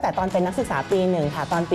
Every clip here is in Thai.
แต่ตอนเป็นนักศึกษาปีหนึ่งค่ะตอนปี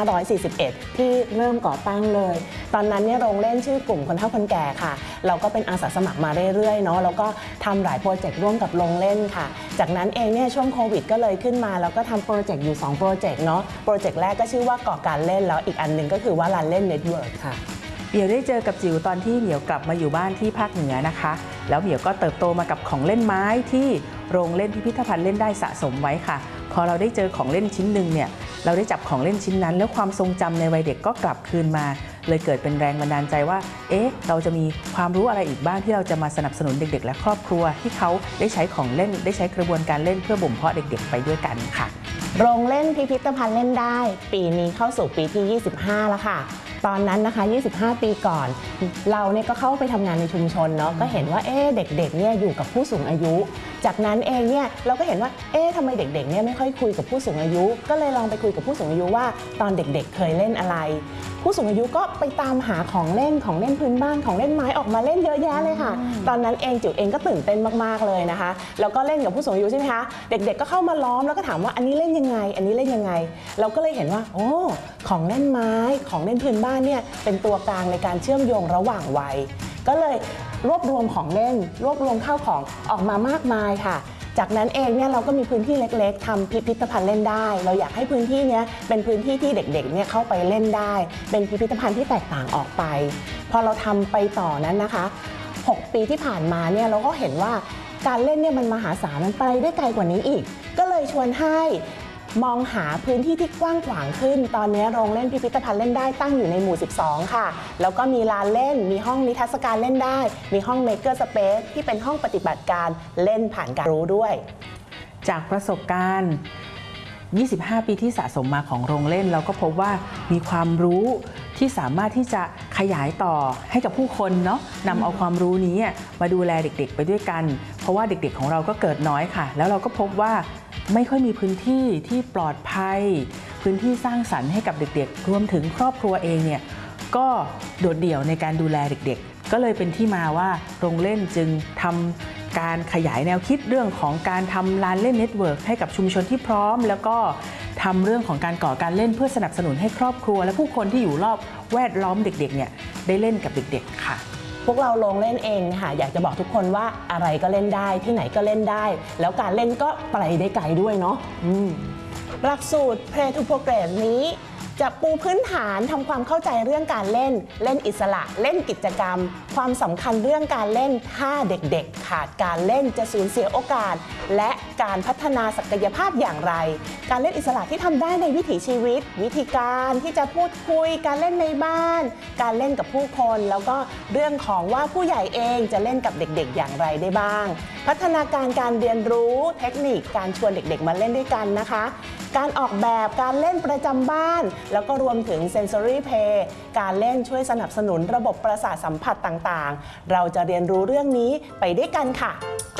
2541 ที่เริ่มก่อตั้งเลยตอนนั้นเนี่ยโรงเล่นชื่อกลุ่มคนเฒ่าคนแก่ค่ะเราก็เป็นอาสาสมัครมาเรื่อยๆเนาะแล้วก็ทำหลายโปรเจกต์ร่วมกับโรงเล่นค่ะจากนั้นเองเนี่ยช่วงโควิดก็เลยขึ้นมาแล้วก็ทำโปรเจกต์อยู่2โปรเจกต์เนาะโปรเจกต์แรกก็ชื่อว่าก่อการเล่นแล้วอีกอันหนึ่งก็คือว่าร้านเล่นเน็ตเวิร์คค่ะเหมียวได้เจอกับจิ๋วตอนที่เหมียวกลับมาอยู่บ้านที่ภาคเหนือนะคะแล้วเหมียวก็เติบโตมากับของเล่นไม้ที่โรงเล่นพิพิธภัณฑ์เล่นได้สะสมไว้ค่ะพอเราได้เจอของเล่นชิ้นหนึ่งเนี่ยเราได้จับของเล่นชิ้นนั้นแล้วความทรงจำในวัยเด็กก็กลับคืนมาเลยเกิดเป็นแรงบันดาลใจว่าเราจะมีความรู้อะไรอีกบ้างที่เราจะมาสนับสนุนเด็กๆและครอบครัวที่เขาได้ใช้ของเล่นได้ใช้กระบวนการเล่นเพื่อบ่มเพาะเด็กๆไปด้วยกันค่ะโรงเล่นพิพิธภัณฑ์เล่นได้ปีนี้เข้าสู่ปีที่25แล้วค่ะตอนนั้นนะคะ25ปีก่อนเราเนี่ยก็เข้าไปทำงานในชุมชนเนาะก็เห็นว่าเด็กๆเนี่ยอยู่กับผู้สูงอายุจากนั้นเองเนี่ยเราก็เห็นว่าทำไมเด็กๆเนี่ยไม่ค่อยคุยกับผู้สูงอายุก็เลยลองไปคุยกับผู้สูงอายุว่าตอนเด็กๆเคยเล่นอะไรผู้สูงอายุก็ไปตามหาของเล่นพื้นบ้านของเล่นไม้ออกมาเล่นเยอะแยะเลยค่ะตอนนั้นเองจิ๋วเองก็ตื่นเต้นมากๆเลยนะคะแล้วก็เล่นกับผู้สูงอายุใช่ไหมคะเด็กๆก็เข้ามาล้อมแล้วก็ถามว่าอันนี้เล่นยังไงอันนี้เล่นยังไงเราก็เลยเห็นว่าของเล่นไม้ของเล่นพื้นบ้านเนี่ยเป็นตัวกลางในการเชื่อมโยงระหว่างวัยก็เลยรวบรวมของเล่นรวบรวมข้าวของออกมามากมายค่ะจากนั้นเองเนี่ยเราก็มีพื้นที่เล็กๆทำพิพิธภัณฑ์เล่นได้เราอยากให้พื้นที่นี้เป็นพื้นที่ที่เด็กๆเนี่ยเข้าไปเล่นได้เป็นพิพิธภัณฑ์ที่แตกต่างออกไปพอเราทำไปต่อนั้นนะคะ6 ปีที่ผ่านมาเนี่ยเราก็เห็นว่าการเล่นเนี่ยมันมหาศาลมันไปได้ไกลกว่านี้อีกก็เลยชวนให้มองหาพื้นที่ที่กว้างขวางขึ้นตอนนี้โรงเล่นพิพิธภัณฑ์เล่นได้ตั้งอยู่ในหมู่12ค่ะแล้วก็มีลานเล่นมีห้องนิทรรศการเล่นได้มีห้อง Maker Space ที่เป็นห้องปฏิบัติการเล่นผ่านการรู้ด้วยจากประสบการณ์25 ปีที่สะสมมาของโรงเล่นเราก็พบว่ามีความรู้ที่สามารถที่จะขยายต่อให้กับผู้คนเนาะนำเอาความรู้นี้มาดูแลเด็กๆไปด้วยกันเพราะว่าเด็กๆของเราก็เกิดน้อยค่ะแล้วเราก็พบว่าไม่ค่อยมีพื้นที่ที่ปลอดภัยพื้นที่สร้างสรรค์ให้กับเด็กๆรวมถึงครอบครัวเองเนี่ยก็โดดเดี่ยวในการดูแลเด็กๆก็เลยเป็นที่มาว่าโรงเล่นจึงทำการขยายแนวคิดเรื่องของการทำลานเล่นเน็ตเวิร์กให้กับชุมชนที่พร้อมแล้วก็ทำเรื่องของการก่อการเล่นเพื่อสนับสนุนให้ครอบครัวและผู้คนที่อยู่รอบแวดล้อมเด็กๆเนี่ยได้เล่นกับเด็กๆค่ะพวกเราลงเล่นเองค่ะอยากจะบอกทุกคนว่าอะไรก็เล่นได้ที่ไหนก็เล่นได้แล้วการเล่นก็ไปได้ไกลด้วยเนาะหลักสูตร Play to Progress นี้จะปูพื้นฐานทำความเข้าใจเรื่องการเล่นเล่นอิสระเล่นกิจกรรมความสำคัญเรื่องการเล่นถ้าเด็กๆขาดการเล่นจะสูญเสียโอกาสและการพัฒนาศักยภาพอย่างไรการเล่นอิสระที่ทำได้ในวิถีชีวิตวิธีการที่จะพูดคุยการเล่นในบ้านการเล่นกับผู้คนแล้วก็เรื่องของว่าผู้ใหญ่เองจะเล่นกับเด็กๆอย่างไรได้บ้างพัฒนาการเรียนรู้เทคนิคการชวนเด็กๆมาเล่นด้วยกันนะคะการออกแบบการเล่นประจำบ้านแล้วก็รวมถึง Sensory Play การเล่นช่วยสนับสนุนระบบประสาทสัมผัสต่างๆเราจะเรียนรู้เรื่องนี้ไปด้วยกันค่ะ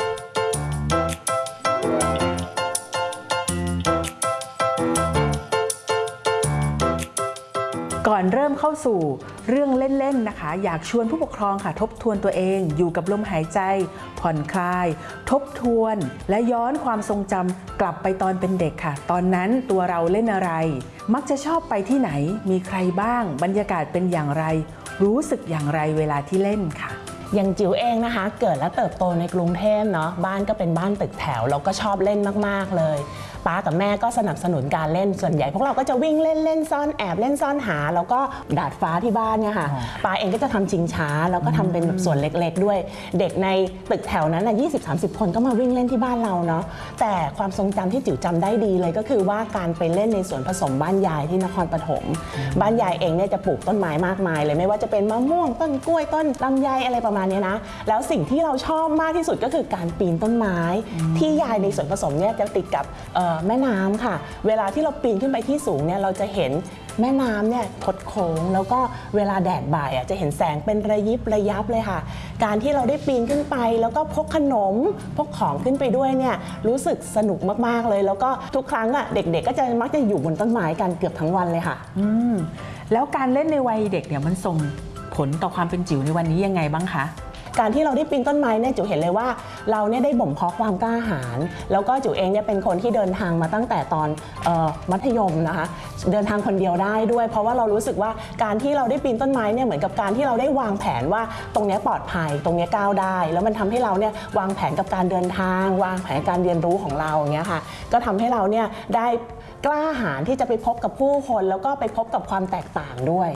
ก่อนเริ่มเข้าสู่เรื่องเล่นๆนะคะอยากชวนผู้ปกครองค่ะทบทวนตัวเองอยู่กับลมหายใจผ่อนคลายทบทวนและย้อนความทรงจำกลับไปตอนเป็นเด็กค่ะตอนนั้นตัวเราเล่นอะไรมักจะชอบไปที่ไหนมีใครบ้างบรรยากาศเป็นอย่างไรรู้สึกอย่างไรเวลาที่เล่นค่ะอย่างจิ๋วเองนะคะเกิดและเติบโตในกรุงเทพเนาะบ้านก็เป็นบ้านตึกแถวเราก็ชอบเล่นมากๆเลยป้ากับแม่ก็สนับสนุนการเล่นส่วนใหญ่พวกเราก็จะวิ่งเล่นเล่นซ่อนแอบเล่นซ่อนหาแล้วก็ดาดฟ้าที่บ้านเนี่ยค่ะป้าเองก็จะทำชิงช้าแล้วก็ทำเป็นแบบส่วนเล็กๆด้วยเด็กในตึกแถวนั้น20-30 คนก็มาวิ่งเล่นที่บ้านเราเนาะแต่ความทรงจำที่จิ๋วจำได้ดีเลยก็คือว่าการไปเล่นในสวนผสมบ้านยายที่นครปฐมบ้านยายเองเนี่ยจะปลูกต้นไม้มากมายเลยไม่ว่าจะเป็นมะม่วงต้นกล้วยต้นลำไยอะไรประมาณนี้นะแล้วสิ่งที่เราชอบมากที่สุดก็คือการปีนต้นไม้ที่ยายในสวนผสมเนี่ยจะติดกับแม่น้ำค่ะเวลาที่เราปีนขึ้นไปที่สูงเนี่ยเราจะเห็นแม่น้ำเนี่ยคดโค้งแล้วก็เวลาแดดบ่ายจะเห็นแสงเป็นระยิบระยับเลยค่ะการที่เราได้ปีนขึ้นไปแล้วก็พกขนมพกของขึ้นไปด้วยเนี่ยรู้สึกสนุกมากๆเลยแล้วก็ทุกครั้งเด็กๆก็จะมักจะอยู่บนต้นไม้กันเกือบทั้งวันเลยค่ะแล้วการเล่นในวัยเด็กเนี่ยมันส่งผลต่อความเป็นจิ๋วในวันนี้ยังไงบ้างคะการที่เราได้ปีนต้นไม้เนี่ยจิ๋วเห็นเลยว่าเราเนี่ยได้บ่มเพาะความกล้าหาญแล้วก็จิ๋วเองเนี่ยเป็นคนที่เดินทางมาตั้งแต่ตอนมัธยมนะคะเดินทางคนเดียวได้ด้วยเพราะว่าเรารู้สึกว่าการที่เราได้ปีนต้นไม้เนี่ยเหมือนกับการที่เราได้วางแผนว่าตรงนี้ปลอดภัยตรงนี้ก้าวได้แล้วมันทำให้เราเนี่ยวางแผนกับการเดินทางวางแผนการเรียนรู้ของเราอย่างเงี้ยค่ะก็ทำให้เราเนี่ยได้กล้าหาญที่จะไปพบกับผู้คนแล้วก็ไปพบกับความแตกต่างด้วย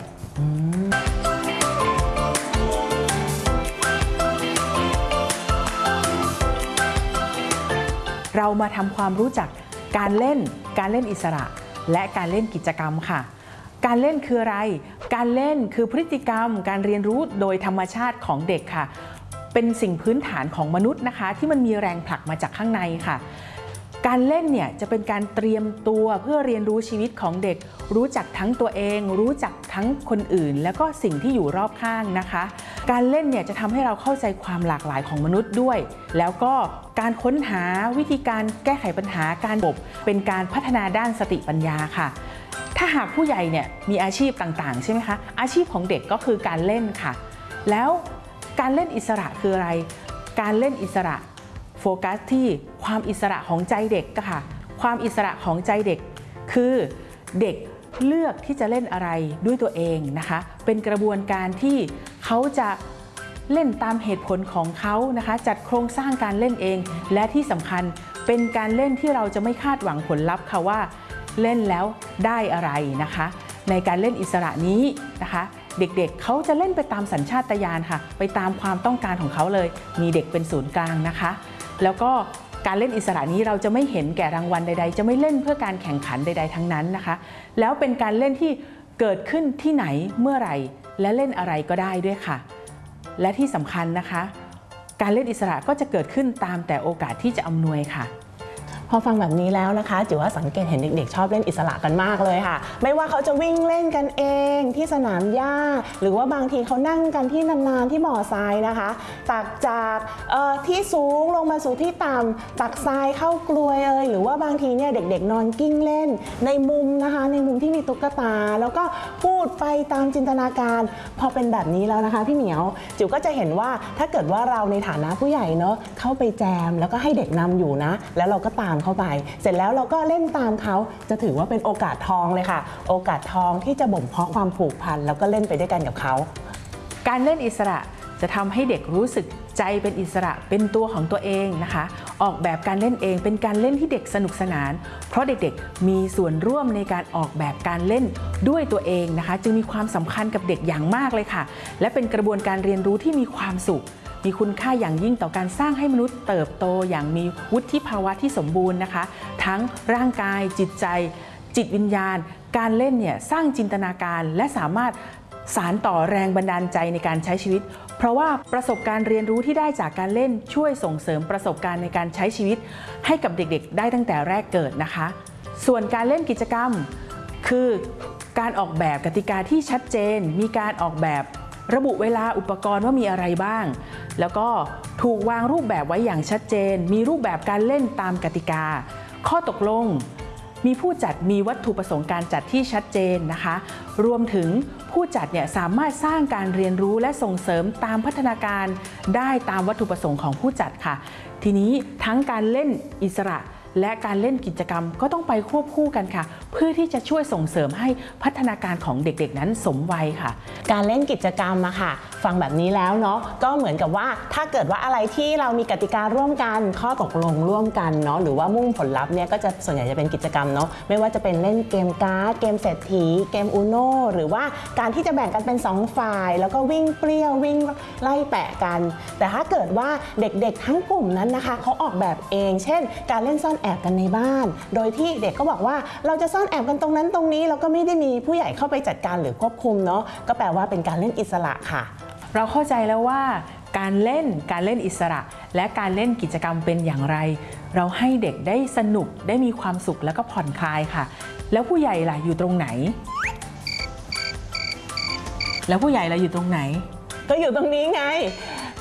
เรามาทำความรู้จักการเล่นอิสระและการเล่นกิจกรรมค่ะการเล่นคืออะไรการเล่นคือพฤติกรรมการเรียนรู้โดยธรรมชาติของเด็กค่ะเป็นสิ่งพื้นฐานของมนุษย์นะคะที่มันมีแรงผลักมาจากข้างในค่ะการเล่นเนี่ยจะเป็นการเตรียมตัวเพื่อเรียนรู้ชีวิตของเด็กรู้จักทั้งตัวเองรู้จักทั้งคนอื่นแล้วก็สิ่งที่อยู่รอบข้างนะคะการเล่นเนี่ยจะทำให้เราเข้าใจความหลากหลายของมนุษย์ด้วยแล้วก็การค้นหาวิธีการแก้ไขปัญหาการระบบเป็นการพัฒนาด้านสติปัญญาค่ะถ้าหากผู้ใหญ่เนี่ยมีอาชีพต่างๆใช่ไหมคะอาชีพของเด็กก็คือการเล่นค่ะแล้วการเล่นอิสระคืออะไรการเล่นอิสระโฟกัสที่ความอิสระของใจเด็กค่ะความอิสระของใจเด็กคือเด็กเลือกที่จะเล่นอะไรด้วยตัวเองนะคะเป็นกระบวนการที่เขาจะเล่นตามเหตุผลของเขานะคะจัดโครงสร้างการเล่นเองและที่สำคัญเป็นการเล่นที่เราจะไม่คาดหวังผลลัพธ์ค่ะว่าเล่นแล้วได้อะไรนะคะในการเล่นอิสระนี้นะคะเด็กๆเขาจะเล่นไปตามสัญชาตญาณค่ะไปตามความต้องการของเขาเลยมีเด็กเป็นศูนย์กลางนะคะแล้วก็การเล่นอิสระนี้เราจะไม่เห็นแก่รางวัลใดๆจะไม่เล่นเพื่อการแข่งขันใดๆทั้งนั้นนะคะแล้วเป็นการเล่นที่เกิดขึ้นที่ไหนเมื่อไหร่และเล่นอะไรก็ได้ด้วยค่ะและที่สำคัญนะคะการเล่นอิสระก็จะเกิดขึ้นตามแต่โอกาสที่จะอำนวยค่ะพอฟังแบบนี้แล้วนะคะจิ๋วว่าสังเกตเห็นเด็กๆชอบเล่นอิสระกันมากเลยค่ะไม่ว่าเขาจะวิ่งเล่นกันเองที่สนามหญ้าหรือว่าบางทีเขานั่งกันที่นานๆที่บ่อทรายนะคะตักจากที่สูงลงมาสู่ที่ต่ำตักทรายเข้ากลวยหรือว่าบางทีเนี่ยเด็กๆนอนกิ้งเล่นในมุมนะคะในมุมที่มีตุ๊กตาแล้วก็พูดไปตามจินตนาการพอเป็นแบบนี้แล้วนะคะพี่เหมียวจิ๋วก็จะเห็นว่าถ้าเกิดว่าเราในฐานะผู้ใหญ่เนาะเข้าไปแจมแล้วก็ให้เด็กนำอยู่นะแล้วเราก็ตามเข้าไปเสร็จแล้วเราก็เล่นตามเขาจะถือว่าเป็นโอกาสทองเลยค่ะโอกาสทองที่จะบ่มเพาะความผูกพันแล้วก็เล่นไปด้วยกันกับเขาการเล่นอิสระจะทำให้เด็กรู้สึกใจเป็นอิสระเป็นตัวของตัวเองนะคะออกแบบการเล่นเองเป็นการเล่นที่เด็กสนุกสนานเพราะเด็กๆมีส่วนร่วมในการออกแบบการเล่นด้วยตัวเองนะคะจึงมีความสำคัญกับเด็กอย่างมากเลยค่ะและเป็นกระบวนการเรียนรู้ที่มีความสุขมีคุณค่าอย่างยิ่งต่อการสร้างให้มนุษย์เติบโตอย่างมีวุฒิภาวะที่สมบูรณ์นะคะทั้งร่างกายจิตใจจิตวิญญาณการเล่นเนี่ยสร้างจินตนาการและสามารถสานต่อแรงบันดาลใจในการใช้ชีวิตเพราะว่าประสบการณ์เรียนรู้ที่ได้จากการเล่นช่วยส่งเสริมประสบการณ์ในการใช้ชีวิตให้กับเด็กๆได้ตั้งแต่แรกเกิดนะคะส่วนการเล่นกิจกรรมคือการออกแบบกติกาที่ชัดเจนมีการออกแบบระบุเวลาอุปกรณ์ว่ามีอะไรบ้างแล้วก็ถูกวางรูปแบบไว้อย่างชัดเจนมีรูปแบบการเล่นตามกติกาข้อตกลงมีผู้จัดมีวัตถุประสงค์การจัดที่ชัดเจนนะคะรวมถึงผู้จัดเนี่ยสามารถสร้างการเรียนรู้และส่งเสริมตามพัฒนาการได้ตามวัตถุประสงค์ของผู้จัดค่ะทีนี้ทั้งการเล่นอิสระและการเล่นกิจกรรมก็ต้องไปควบคู่กันค่ะเพื่อที่จะช่วยส่งเสริมให้พัฒนาการของเด็กๆนั้นสมวัยค่ะการเล่นกิจกรรมอะค่ะฟังแบบนี้แล้วเนาะก็เหมือนกับว่าถ้าเกิดว่าอะไรที่เรามีกติการ่วมกันข้อตกลงร่วมกันเนาะหรือว่ามุ่งผลลัพธ์เนี่ยก็จะส่วนใหญ่จะเป็นกิจกรรมเนาะไม่ว่าจะเป็นเล่นเกมการ์ดเกมเศรษฐีเกมอูโน่หรือว่าการที่จะแบ่งกันเป็น2ฝ่ายแล้วก็วิ่งเปรี้ยววิ่งไล่แปะกันแต่ถ้าเกิดว่าเด็กๆทั้งกลุ่มนั้นนะคะเขาออกแบบเองเช่นการเล่นซ่อนแอบกันในบ้านโดยที่เด็กก็บอกว่าเราจะซ่อนแอบกันตรงนั้นตรงนี้แล้วก็ไม่ได้มีผู้ใหญ่เข้าไปจัดการหรือควบคุมเนาะก็แปลว่าเป็นการเล่นอิสระค่ะเราเข้าใจแล้วว่าการเล่นอิสระและการเล่นกิจกรรมเป็นอย่างไรเราให้เด็กได้สนุกได้มีความสุขแล้วก็ผ่อนคลายค่ะแล้วผู้ใหญ่ล่ะอยู่ตรงไหนก็อยู่ตรงนี้ไง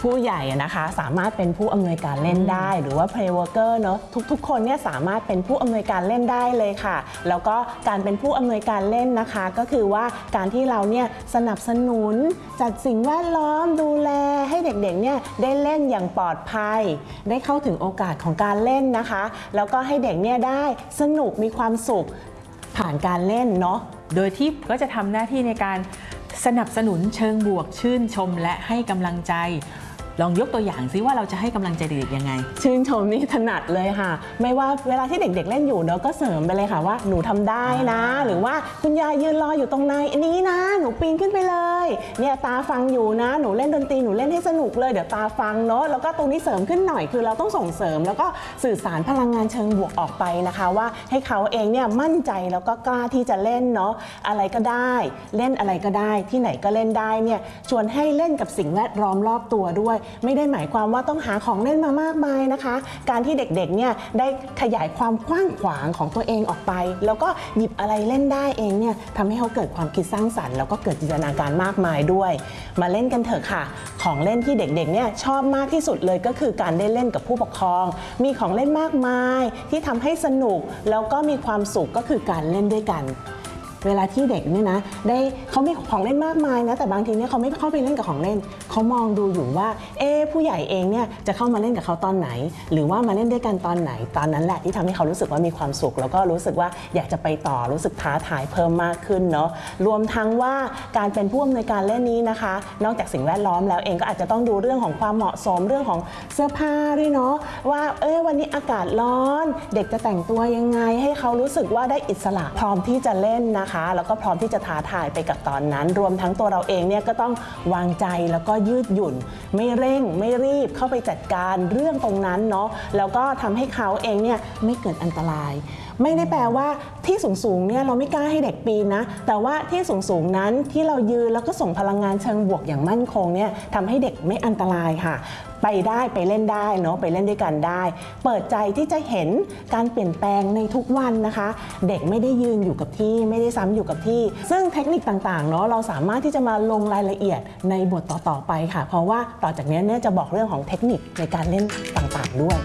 ผู้ใหญ่นะคะสามารถเป็นผู้อำนวยการเล่นได้หรือว่า play worker เนอะทุกๆคนเนี่ยสามารถเป็นผู้อำนวยการเล่นได้เลยค่ะแล้วก็การเป็นผู้อำนวยการเล่นนะคะก็คือว่าการที่เราเนี่ยสนับสนุนจัดสิ่งแวดล้อมดูแลให้เด็กๆเนี่ยได้เล่นอย่างปลอดภัยได้เข้าถึงโอกาสของการเล่นนะคะแล้วก็ให้เด็กเนี่ยได้สนุกมีความสุขผ่านการเล่นเนาะโดยที่ก็จะทำหน้าที่ในการสนับสนุนเชิงบวกชื่นชมและให้กำลังใจลองยกตัวอย่างซิว่าเราจะให้กำลังใจเด็กๆยังไงชื่นชมนี่ถนัดเลยค่ะไม่ว่าเวลาที่เด็กๆเล่นอยู่เนอะก็เสริมไปเลยค่ะว่าหนูทำได้นะหรือว่าคุณยายยืนรออยู่ตรงนี้นะหนูปีนขึ้นไปเลยเนี่ยตาฟังอยู่นะหนูเล่นดนตรีหนูเล่นให้สนุกเลยเดี๋ยวตาฟังเนอะแล้วก็ตรงนี้เสริมขึ้นหน่อยคือเราต้องส่งเสริมแล้วก็สื่อสารพลังงานเชิงบวกออกไปนะคะว่าให้เขาเองเนี่ยมั่นใจแล้วก็กล้าที่จะเล่นเนาะอะไรก็ได้เล่นอะไรก็ได้ที่ไหนก็เล่นได้เนี่ยชวนให้เล่นกับสิ่งแวดล้อมรอบตัวด้วยไม่ได้หมายความว่าต้องหาของเล่นมามากมายนะคะการที่เด็กๆเนี่ยได้ขยายความกว้างขวางของตัวเองออกไปแล้วก็หยิบอะไรเล่นได้เองเนี่ยทำให้เขาเกิดความคิดสร้างสรรค์แล้วก็เกิดจินตนาการมากมายด้วยมาเล่นกันเถอะค่ะของเล่นที่เด็กๆเนี่ยชอบมากที่สุดเลยก็คือการได้เล่นกับผู้ปกครองมีของเล่นมากมายที่ทำให้สนุกแล้วก็มีความสุขก็คือการเล่นด้วยกันเวลาที่เด็กเนี่ยนะเขามีของเล่นมากมายนะแต่บางทีเนี่ยเขาไม่เข้าไปเล่นกับของเล่นเขามองดูอยู่ว่าผู้ใหญ่เองเนี่ยจะเข้ามาเล่นกับเขาตอนไหนหรือว่ามาเล่นด้วยกันตอนไหนตอนนั้นแหละที่ทำให้เขารู้สึกว่ามีความสุขแล้วก็รู้สึกว่าอยากจะไปต่อรู้สึกท้าทายเพิ่มมากขึ้นเนาะรวมทั้งว่าการเป็นผู้อำนวยการเล่นนี้นะคะนอกจากสิ่งแวดล้อมแล้วเองก็อาจจะต้องดูเรื่องของความเหมาะสมเรื่องของเสื้อผ้าด้วยเนาะว่าวันนี้อากาศร้อนเด็กจะแต่งตัวยังไงให้เขารู้สึกว่าได้อิสระพร้อมที่จะเล่นนะคะแล้วก็พร้อมที่จะท้าทายไปกับตอนนั้นรวมทั้งตัวเราเองเนี่ยก็ต้องวางใจแล้วก็ยืดหยุ่นไม่เร่งไม่รีบเข้าไปจัดการเรื่องตรงนั้นเนาะแล้วก็ทำให้เขาเองเนี่ยไม่เกิดอันตรายไม่ได้แปลว่าที่สูงๆเนี่ยเราไม่กล้าให้เด็กปีนนะแต่ว่าที่สูงๆนั้นที่เรายืนแล้วก็ส่งพลังงานเชิงบวกอย่างมั่นคงเนี่ยทำให้เด็กไม่อันตรายค่ะไปได้ไปเล่นได้เนาะไปเล่นด้วยกันได้เปิดใจที่จะเห็นการเปลี่ยนแปลงในทุกวันนะคะเด็กไม่ได้ยืนอยู่กับที่ไม่ได้ซ้ำอยู่กับที่ซึ่งเทคนิคต่างๆเนาะเราสามารถที่จะมาลงรายละเอียดในบทต่อๆไปค่ะเพราะว่าต่อจากนี้เนี่ยจะบอกเรื่องของเทคนิคในการเล่นต่างๆด้วย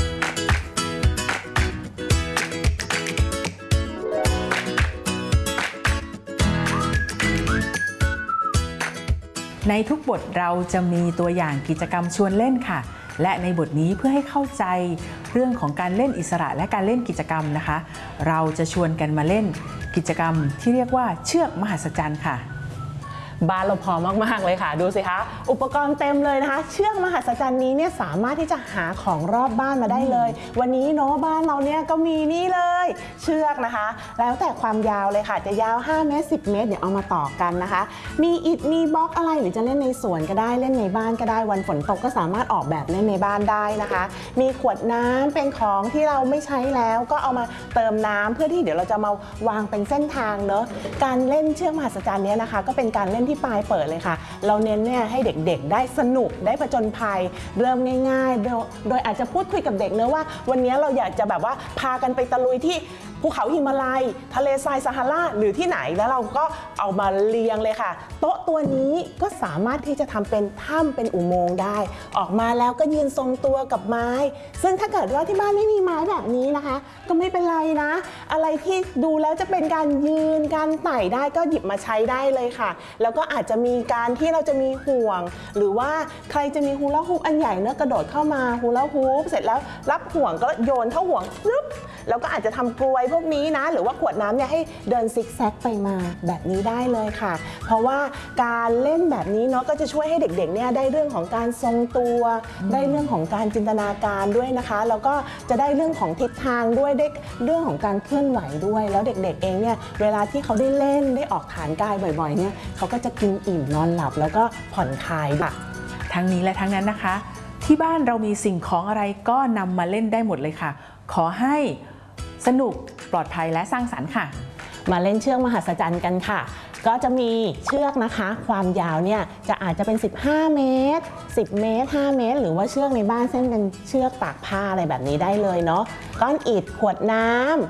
ในทุกบทเราจะมีตัวอย่างกิจกรรมชวนเล่นค่ะและในบทนี้เพื่อให้เข้าใจเรื่องของการเล่นอิสระและการเล่นกิจกรรมนะคะเราจะชวนกันมาเล่นกิจกรรมที่เรียกว่าเชือกมหัศจรรย์ค่ะบ้านเราพอมากๆเลยค่ะดูสิคะอุปกรณ์เต็มเลยนะคะเชือกมหัศจรรย์นี้เนี่ยสามารถที่จะหาของรอบบ้านมาได้เลยวันนี้เนาะบ้านเราเนี่ยก็มีนี่เลยเชือกนะคะแล้วแต่ความยาวเลยค่ะจะยาว5 เมตร 10 เมตรเดี๋ยวเอามาต่อกันนะคะมีอิฐมีบล็อกอะไรหรือจะเล่นในสวนก็ได้เล่นในบ้านก็ได้วันฝนตกก็สามารถออกแบบเล่นในบ้านได้นะคะมีขวดน้ำเป็นของที่เราไม่ใช้แล้วก็เอามาเติมน้ำเพื่อที่เดี๋ยวเราจะมาวางเป็นเส้นทางเนาะการเล่นเชือกมหัศจรรย์นี้นะคะก็เป็นการเล่นที่ปลายเปิดเลยค่ะเราเน้นเนี่ยให้เด็กๆได้สนุกได้ผจญภัยเริ่มง่ายๆโดยอาจจะพูดคุยกับเด็กเนอะว่าวันนี้เราอยากจะแบบว่าพากันไปตะลุยที่ภูเขาหิมาลัยทะเลทรายซาฮาราหรือที่ไหนแล้วเราก็เอามาเรียงเลยค่ะโต๊ะตัวนี้ก็สามารถที่จะทำเป็นถ้ำเป็นอุโมงค์ได้ออกมาแล้วก็ยืนทรงตัวกับไม้ซึ่งถ้าเกิดว่าที่บ้านไม่มีไม้แบบนี้นะคะก็ไม่เป็นไรนะอะไรที่ดูแล้วจะเป็นการยืนการไต่ได้ก็หยิบมาใช้ได้เลยค่ะแล้วก็อาจจะมีการที่เราจะมีห่วงหรือว่าใครจะมีฮูลาฮูปอันใหญ่เนอะกระโดดเข้ามาฮูลาฮูปเสร็จแล้วรับห่วงก็โยนเข้าห่วงปึ๊บแล้วก็อาจจะทำกลวยพวกนี้นะหรือว่าขวดน้ำเนี่ยให้เดินซิกแซกไปมาแบบนี้ได้เลยค่ะเพราะว่าการเล่นแบบนี้เนาะก็จะช่วยให้เด็กๆเนี่ยได้เรื่องของการทรงตัวได้เรื่องของการจินตนาการด้วยนะคะแล้วก็จะได้เรื่องของทิศทางด้วยได้เรื่องของการเคลื่อนไหวด้วยแล้วเด็กๆเองเนี่ยเวลาที่เขาได้เล่นได้ออกฐานกายบ่อยๆเนี่ยเขาก็จะกินอิ่มนอนหลับแล้วก็ผ่อนคลายค่ะทั้งนี้และทั้งนั้นนะคะที่บ้านเรามีสิ่งของอะไรก็นำมาเล่นได้หมดเลยค่ะขอให้สนุกปลอดภัยและสร้างสรรค์ค่ะมาเล่นเชือกมหัศจรรย์กันค่ะก็จะมีเชือกนะคะความยาวเนี่ยจะอาจจะเป็น15 เมตร10 เมตร5 เมตรหรือว่าเชือกในบ้านเส้นเป็นเชือกตากผ้าอะไรแบบนี้ได้เลยเนาะก้อนอิฐขวดน้ำ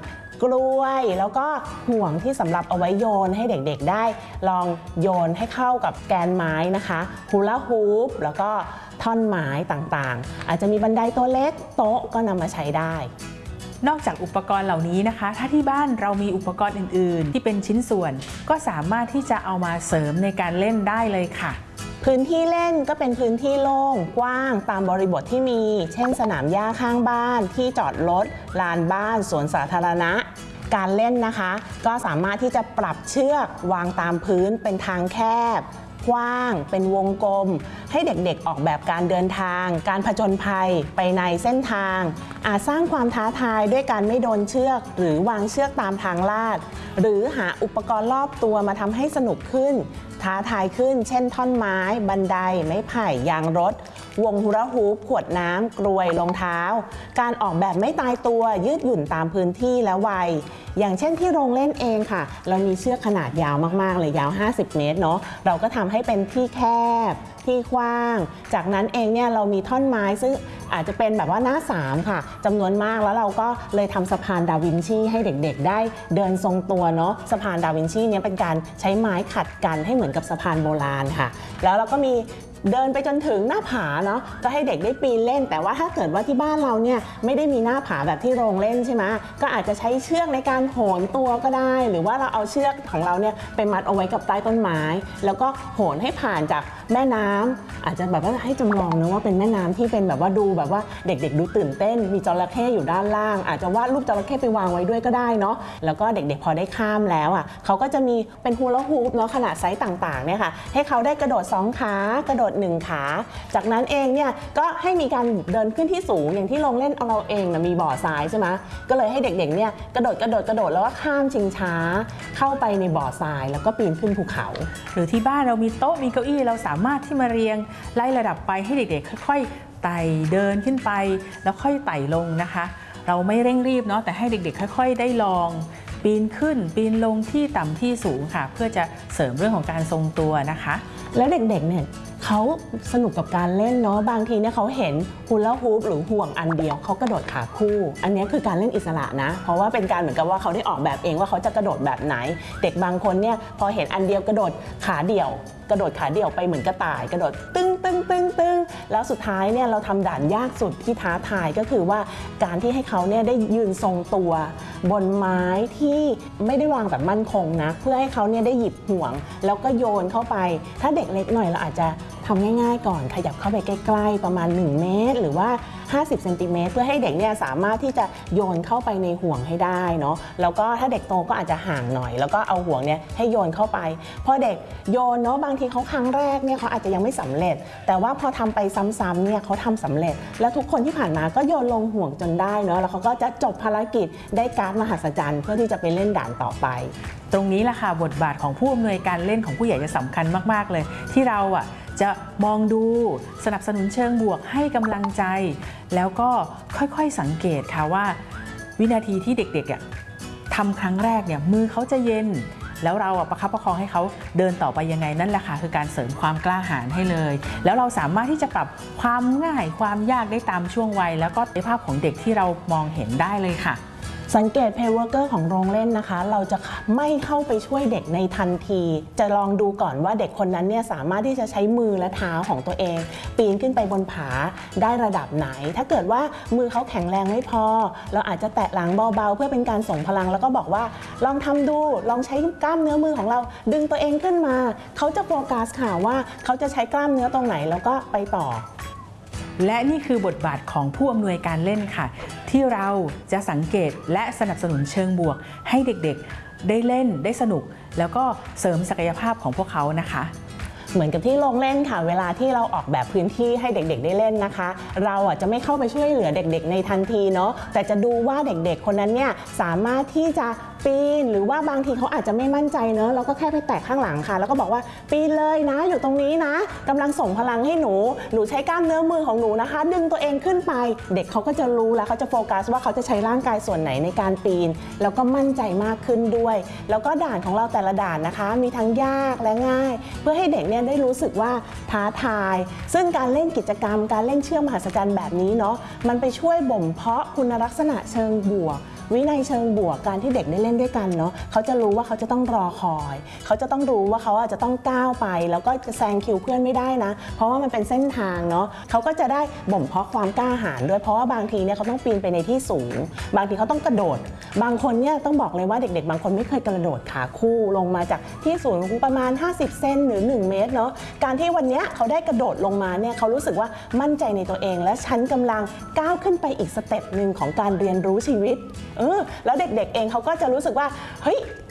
กล้วยแล้วก็ห่วงที่สำหรับเอาไว้โยนให้เด็กๆได้ลองโยนให้เข้ากับแกนไม้นะคะฮูลาฮูปแล้วก็ท่อนไม้ต่างๆอาจจะมีบันไดตัวเล็กโต๊ะก็นำมาใช้ได้นอกจากอุปกรณ์เหล่านี้นะคะถ้าที่บ้านเรามีอุปกรณ์อื่นๆที่เป็นชิ้นส่วนก็สามารถที่จะเอามาเสริมในการเล่นได้เลยค่ะพื้นที่เล่นก็เป็นพื้นที่โล่งกว้างตามบริบทที่มีเช่นสนามหญ้าข้างบ้านที่จอดรถลานบ้านสวนสาธารณะการเล่นนะคะก็สามารถที่จะปรับเชือกวางตามพื้นเป็นทางแคบกว้างเป็นวงกลมให้เด็กๆออกแบบการเดินทางการผจญภัยไปในเส้นทางอาจสร้างความท้าทายด้วยการไม่โดนเชือกหรือวางเชือกตามทางลาดหรือหาอุปกรณ์รอบตัวมาทำให้สนุกขึ้นท้าทายขึ้นเช่นท่อนไม้บันไดไม้ไผ่ยางรถวงฮูลาฮูปขวดน้ำกลวยรองเท้าการออกแบบไม่ตายตัวยืดหยุ่นตามพื้นที่และวัยอย่างเช่นที่โรงเล่นเองค่ะเรามีเชือกขนาดยาวมากๆเลยยาว50 เมตรเนาะเราก็ทำให้เป็นที่แคบที่กว้างจากนั้นเองเนี่ยเรามีท่อนไม้ซึ่งอาจจะเป็นแบบว่าหน้า3ค่ะจำนวนมากแล้วเราก็เลยทำสะพานดาวินชีให้เด็กๆได้เดินทรงตัวเนาะสะพานดาวินชีเนี่ยเป็นการใช้ไม้ขัดกันให้เหมือนกับสะพานโบราณค่ะแล้วเราก็มีเดินไปจนถึงหน้าผาเนาะก็ให้เด็กได้ปีนเล่นแต่ว่าถ้าเกิดว่าที่บ้านเราเนี่ยไม่ได้มีหน้าผาแบบที่โรงเล่นใช่ไหมก็อาจจะใช้เชือกในการโหนตัวก็ได้หรือว่าเราเอาเชือกของเราเนี่ยไปมัดเอาไว้กับใต้ต้นไม้แล้วก็โหนให้ผ่านจากแม่น้ำอาจจะแบบว่าให้จำลองนะว่าเป็นแม่น้ำที่เป็นแบบว่าดูแบบว่าเด็กๆดูตื่นเต้นมีจระเข้อยู่ด้านล่างอาจจะวาดรูปจระเข้ไปวางไว้ด้วยก็ได้เนาะแล้วก็เด็กๆพอได้ข้ามแล้วอ่ะเขาก็จะมีเป็นฮูลาฮูปเนาะขนาดไซส์ต่างๆเนี่ยค่ะให้เขาได้กระโดด2 ขากระโดด1 ขาจากนั้นเองเนี่ยก็ให้มีการเดินขึ้นที่สูงอย่างที่โรงเล่นเราเองนะมีบ่อทรายใช่ไหมก็เลยให้เด็กๆเนี่ยกระโดดแล้วก็ข้ามชิงช้าเข้าไปในบ่อทรายแล้วก็ปีนขึ้นภูเขาหรือที่บ้านเรามีโต๊ะมีเก้าอี้เราสามารถที่มาเรียงไล่ระดับไปให้เด็กๆค่อยๆไต่เดินขึ้นไปแล้วค่อยไต่ลงนะคะเราไม่เร่งรีบเนาะแต่ให้เด็กๆค่อยๆได้ลองปีนขึ้นปีนลงที่ต่ำที่สูงค่ะเพื่อจะเสริมเรื่องของการทรงตัวนะคะแล้วเด็กๆเนี่ยเขาสนุกกับการเล่นเนาะบางทีเนี่ยเขาเห็นฮูลาฮูปหรือห่วงอันเดียวเขากระโดดขาคู่อันนี้คือการเล่นอิสระนะเพราะว่าเป็นการเหมือนกับว่าเขาได้ออกแบบเองว่าเขาจะกระโดดแบบไหนเด็กบางคนเนี่ยพอเห็นอันเดียวกระโดดขาเดี่ยวไปเหมือนกระต่ายกระโดดตึ้งแล้วสุดท้ายเนี่ยเราทำด่านยากสุดที่ท้าทายก็คือว่าการที่ให้เขาเนี่ยได้ยืนทรงตัวบนไม้ที่ไม่ได้วางแบบมั่นคงนะเพื่อให้เขาเนี่ยได้หยิบห่วงแล้วก็โยนเข้าไปถ้าเด็กเล็กหน่อยเราอาจจะทำง่ายๆก่อนขยับเข้าไปใกล้ๆประมาณ1 เมตรหรือว่า50 เซนติเมตรเพื่อให้เด็กเนี่ยสามารถที่จะโยนเข้าไปในห่วงให้ได้เนาะแล้วก็ถ้าเด็กโตก็อาจจะห่างหน่อยแล้วก็เอาห่วงเนี่ยให้โยนเข้าไปพอเด็กโยนเนาะบางทีเขาครั้งแรกเนี่ยเขาอาจจะยังไม่สำเร็จแต่ว่าพอทำไปซ้ำๆเนี่ยเขาทำสำเร็จแล้วทุกคนที่ผ่านมาก็โยนลงห่วงจนได้เนาะแล้วเขาก็จะจบภารกิจได้การ์ดมหัศจรรย์เพื่อที่จะไปเล่นด่านต่อไปตรงนี้แหละค่ะบทบาทของผู้อำนวยการเล่นของผู้ใหญ่จะสำคัญมากๆเลยที่เราจะมองดูสนับสนุนเชิงบวกให้กำลังใจแล้วก็ค่อยๆสังเกตค่ะว่าวินาทีที่เด็กๆทำครั้งแรกเนี่ยมือเขาจะเย็นแล้วเราประคับประคองให้เขาเดินต่อไปยังไงนั่นแหละค่ะคือการเสริมความกล้าหาญให้เลยแล้วเราสามารถที่จะปรับความง่ายความยากได้ตามช่วงวัยแล้วก็ในภาพของเด็กที่เรามองเห็นได้เลยค่ะสังเกตเพย์เวิร์กเกอร์ของโรงเล่นนะคะเราจะไม่เข้าไปช่วยเด็กในทันทีจะลองดูก่อนว่าเด็กคนนั้นเนี่ยสามารถที่จะใช้มือและเท้าของตัวเองปีนขึ้นไปบนผาได้ระดับไหนถ้าเกิดว่ามือเขาแข็งแรงไม่พอเราอาจจะแตะหลังเบาๆเพื่อเป็นการส่งพลังแล้วก็บอกว่าลองทำดูลองใช้กล้ามเนื้อมือของเราดึงตัวเองขึ้นมาเขาจะโฟกัสค่ะว่าเขาจะใช้กล้ามเนื้อตรงไหนแล้วก็ไปต่อและนี่คือบทบาทของผู้อำนวยการเล่นค่ะที่เราจะสังเกตและสนับสนุนเชิงบวกให้เด็กๆได้เล่นได้สนุกแล้วก็เสริมศักยภาพของพวกเขานะคะเหมือนกับที่โรงเล่นค่ะเวลาที่เราออกแบบพื้นที่ให้เด็กๆได้เล่นนะคะเราจะไม่เข้าไปช่วยเหลือเด็กๆในทันทีเนาะแต่จะดูว่าเด็กๆคนนั้นเนี่ยสามารถที่จะปีนหรือว่าบางทีเขาอาจจะไม่มั่นใจเนอะเราก็แค่ไปแตะข้างหลังค่ะแล้วก็บอกว่าปีนเลยนะอยู่ตรงนี้นะกำลังส่งพลังให้หนูใช้กล้ามเนื้อมือของหนูนะคะดึงตัวเองขึ้นไปเด็กเขาก็จะรู้แล้วเขาจะโฟกัสว่าเขาจะใช้ร่างกายส่วนไหนในการปีนแล้วก็มั่นใจมากขึ้นด้วยแล้วก็ด่านของเราแต่ละด่านนะคะมีทั้งยากและง่ายเพื่อให้เด็กเนี่ยได้รู้สึกว่าท้าทายซึ่งการเล่นกิจกรรมการเล่นเชือกมหัศจรรย์แบบนี้เนาะมันไปช่วยบ่มเพาะคุณลักษณะเชิงบวกวินัยเชิงบวกการที่เด็กได้เล่นด้วยกันเนาะเขาจะรู้ว่าเขาจะต้องรอคอยเขาจะต้องรู้ว่าเขาจะต้องก้าวไปแล้วก็จะแซงคิวเพื่อนไม่ได้นะเพราะว่ามันเป็นเส้นทางเนาะเขาก็จะได้บ่มเพาะความกล้าหาญด้วยเพราะว่าบางทีเนี่ยเขาต้องปีนไปในที่สูงบางทีเขาต้องกระโดดบางคนเนี่ยต้องบอกเลยว่าเด็กๆบางคนไม่เคยกระโดดขาคู่ลงมาจากที่สูงประมาณ50เซนหรือ1เมตรเนาะการที่วันนี้เขาได้กระโดดลงมาเนี่ยเขารู้สึกว่ามั่นใจในตัวเองและฉันกำลังก้าวขึ้นไปอีกสเต็ปหนึ่งของการเรียนรู้ชีวิตแล้วเด็กๆเองเขาก็จะรู้สึกว่าเฮ้ย